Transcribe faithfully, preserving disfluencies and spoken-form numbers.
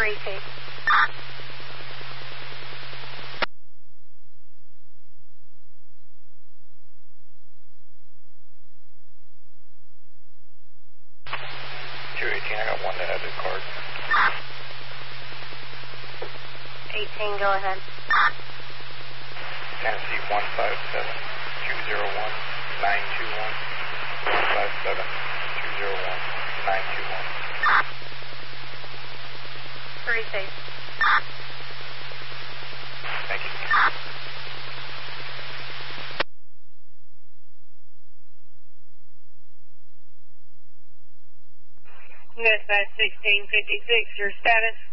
Three safe. two eighteen, I got one that has a card. eighteen, go ahead. Tennessee one five seven two zero one nine two one. one five seven two zero one nine two one. Three safe. Thank you. Dispatch sixteen fifty-six, your status?